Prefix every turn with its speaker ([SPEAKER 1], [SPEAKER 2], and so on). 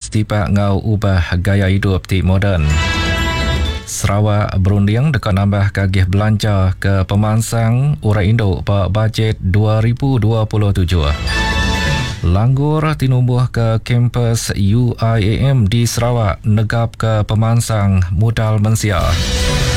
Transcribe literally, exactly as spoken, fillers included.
[SPEAKER 1] setipak ngau ubah gaya hidup ti moden. Sarawak berunding dekat nambah kagih belanja ke pemansang urai induk pak bajet dua ribu dua puluh tujuh. Langgur tinumbuh ke kampus U I A M di Sarawak negap ke pemansang modal mensia.